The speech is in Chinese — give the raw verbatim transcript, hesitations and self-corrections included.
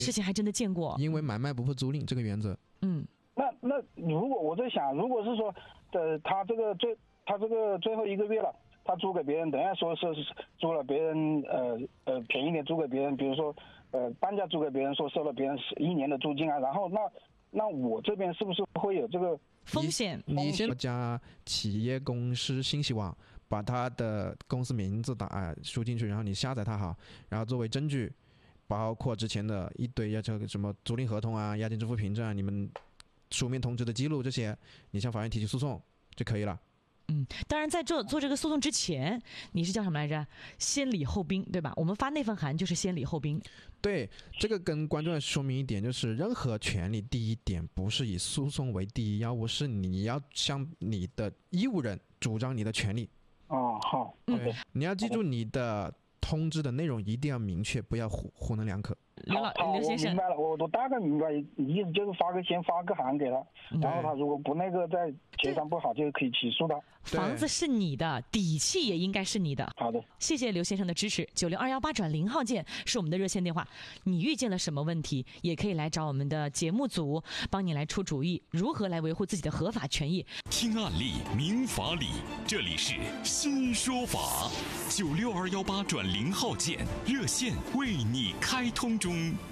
事情还真的见过。 因为买卖不破租赁这个原则。 嗯， 那那如果我在想，如果是说，呃，他这个最他这个最后一个月了，他租给别人，等下说是租了别人，呃呃便宜点租给别人，比如说呃半价租给别人，说收了别人一年的租金啊，然后那那我这边是不是会有这个风险？ 你, 你先加企业公司信息网，把他的公司名字打、呃、输进去，然后你下载它好，然后作为证据，包括之前的一堆要求什么租赁合同啊、押金支付凭证啊、你们书面通知的记录这些，你向法院提起诉讼就可以了。 嗯，当然在做做这个诉讼之前，你是叫什么来着？先礼后兵，对吧？我们发那份函就是先礼后兵。 对，这个跟观众说明一点，就是任何权利第一点不是以诉讼为第一要务，是你要向你的义务人主张你的权利。 哦，好， 对，你要记住你的通知的内容一定要明确，不要糊糊弄两可。 刘老刘先生， 我明白了，我我大概明白，意思就是发个先发个函给他，然后他如果不那个再协商不好，就可以起诉他。 房子是你的，底气也应该是你的。 好的， 谢谢刘先生的支持。九六二幺八转零号键是我们的热线电话，你遇见了什么问题，也可以来找我们的节目组帮你来出主意，如何来维护自己的合法权益。 听案例，明法理，这里是新说法。九六二幺八转零号键热线为你开通中。